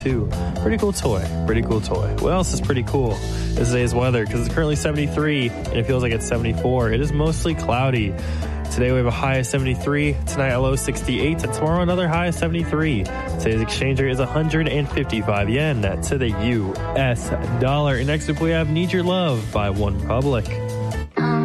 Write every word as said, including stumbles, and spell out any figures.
too. Pretty cool toy. Pretty cool toy. What else is pretty cool is today's weather, because it's currently seventy-three and it feels like it's seventy-four. It is mostly cloudy. Today we have a high of seventy-three, tonight a low sixty-eight, and tomorrow another high of seventy-three. Today's exchange rate is one hundred fifty-five yen to the U S dollar. And next up we have Need Your Love by One Republic.